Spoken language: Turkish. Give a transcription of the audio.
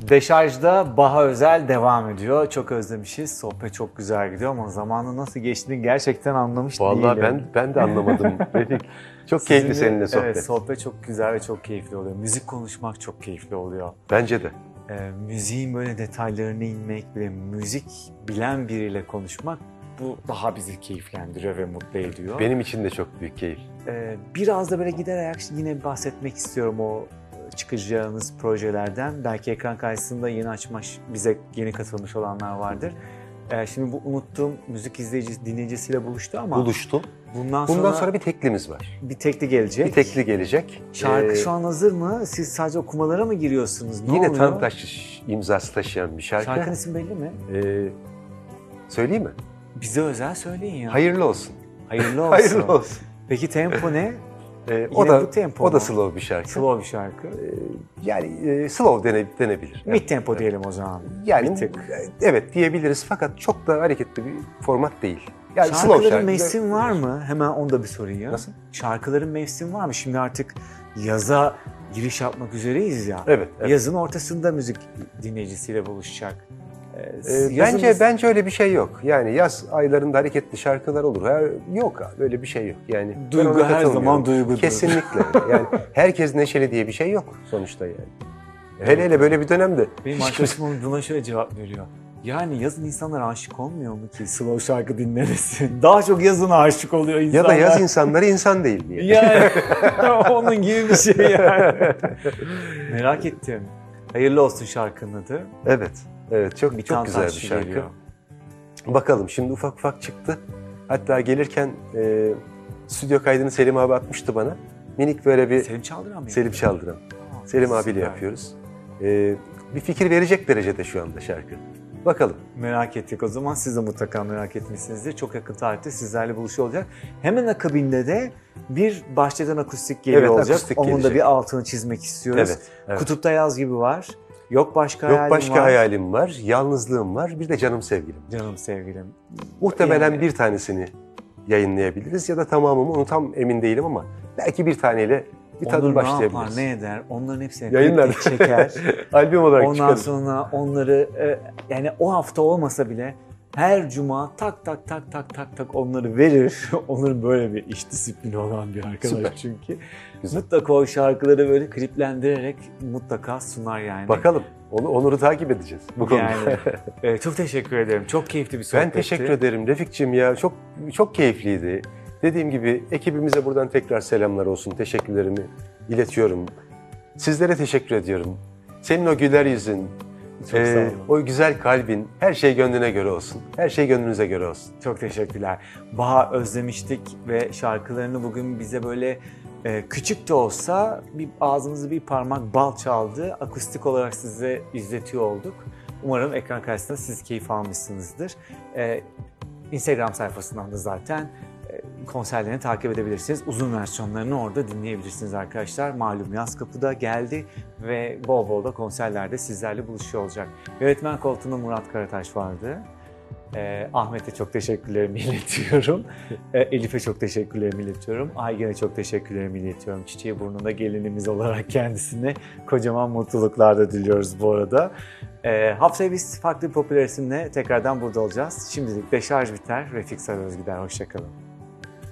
Deşarj'da Baha Özel devam ediyor. Çok özlemişiz. Sohbet çok güzel gidiyor ama zamanın nasıl geçtiğini gerçekten anlamış değilim. Vallahi ben de anlamadım. Refik. Çok keyifli seninle sohbet. Evet, sohbet çok güzel ve çok keyifli oluyor. Müzik konuşmak çok keyifli oluyor. Bence de. Müziğin böyle detaylarına inmek ve müzik bilen biriyle konuşmak bu daha bizi keyiflendiriyor ve mutlu ediyor. Benim için de çok büyük keyif. Biraz da böyle giderek yine bahsetmek istiyorum o çıkacağınız projelerden. Belki ekran karşısında yeni açmış, bize yeni katılmış olanlar vardır. Şimdi bu unuttuğum müzik dinleyicisiyle buluştu ama... Buluştu. Bundan sonra bir teklimiz var. Bir tekli gelecek. Bir tekli gelecek. Şarkı şu an hazır mı? Siz sadece okumalara mı giriyorsunuz? Yine Tanrıtaş imzası taşıyan bir şarkı. Şarkının ismi belli mi? Söyleyeyim mi? Bize özel söyleyin ya. Hayırlı olsun. Hayırlı olsun. Hayırlı olsun. Peki tempo ne? O da slow bir şarkı. Slow bir şarkı. Yani slow denebilir. Mid tempo diyelim o zaman. Yani evet diyebiliriz fakat çok da hareketli bir format değil. Yani şarkıların mevsim var mı? Hemen onu da bir sorayım ya. Nasıl? Şarkıların mevsim var mı? Şimdi artık yaza giriş yapmak üzereyiz ya. Evet. Yazın ortasında müzik dinleyicisiyle buluşacak. Bence öyle bir şey yok. Yani yaz aylarında hareketli şarkılar olur. Yok böyle bir şey yok. Yani duygu her zaman duygudur. Kesinlikle. Yani herkes neşeli diye bir şey yok sonuçta yani. Hele böyle bir dönemde. Benim arkadaşım buna şöyle cevap veriyor. Yani yazın insanlar aşık olmuyor mu ki slow şarkı dinlemesin? Daha çok yazın aşık oluyor insanlar. Ya da yaz insanları insan değil diye. Yani onun gibi bir şey yani. Merak ettim. Hayırlı olsun şarkının adı. Evet. Evet çok güzel bir şarkı. Geliyor. Bakalım şimdi ufak çıktı. Hatta gelirken stüdyo kaydını Selim abi atmıştı bana. Minik böyle bir... Selim Çaldıran mı? Selim Çaldıran. Selim abiyle yapıyoruz. Bir fikir verecek derecede şu anda şarkı. Bakalım. Merak ettik o zaman. Siz de mutlaka merak etmişsinizdir. Çok yakın tarihte sizlerle buluşuyor olacak. Hemen akabinde de bir bahçeden akustik geliyor olacak. Akustik onun gelecek. da bir altını çizmek istiyoruz. Evet. Kutupta Yaz gibi var. Yok başka hayalim var. Yalnızlığım var. Bir de canım sevgilim. Canım sevgilim. Muhtemelen bir tanesini yayınlayabiliriz ya da tamamını, onu tam emin değilim ama belki bir taneyle bir tadım başlayabiliriz. Ne yapar, ne eder? Onların hepsini yayınlar çeker. Albüm olarak ondan çıkarız. Sonra onları yani o hafta olmasa bile her cuma tak onları verir. Onların böyle bir iş disiplini olan bir arkadaş. Süper. Çünkü. Güzel. Mutlaka o şarkıları böyle kliplendirerek mutlaka sunar yani. Bakalım. Onur'u takip edeceğiz bu konuda. Yani, çok teşekkür ederim. Çok keyifli bir sohbetti. Ben teşekkür ederim Refik'ciğim ya. Çok keyifliydi. Dediğim gibi ekibimize buradan tekrar selamlar olsun. Teşekkürlerimi iletiyorum. Sizlere teşekkür ediyorum. Senin o güler yüzün, o güzel kalbin, her şey gönlüne göre olsun. Her şey gönlünüze göre olsun. Çok teşekkürler. Baha özlemiştik ve şarkılarını bugün bize böyle küçük de olsa ağzımızı bir parmak bal çaldı. Akustik olarak size izletiyor olduk. Umarım ekran karşısında siz keyif almışsınızdır. Instagram sayfasından da zaten konserlerini takip edebilirsiniz. Uzun versiyonlarını orada dinleyebilirsiniz arkadaşlar. Malum yaz kapıda geldi ve bol bol da konserlerde sizlerle buluşuyor olacak. Yönetmen koltuğunda Murat Karataş vardı. Ahmet'e çok teşekkürlerimi iletiyorum. Elif'e çok teşekkürlerimi iletiyorum. Aygen'e çok teşekkürlerimi iletiyorum. Çiçeği burnunda gelinimiz olarak kendisine kocaman mutluluklar da diliyoruz bu arada. Haftaya biz farklı bir popüler isimle tekrardan burada olacağız. Şimdilik Deşarj biter. Refik Sarıözgüder. Hoşçakalın.